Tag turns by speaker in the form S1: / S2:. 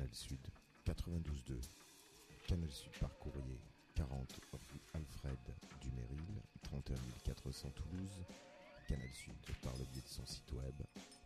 S1: Canal Sud 92.2, Canal Sud par courrier 40 rue Alfred Dumeril, 31 400 Toulouse, Canal Sud par le biais de son site web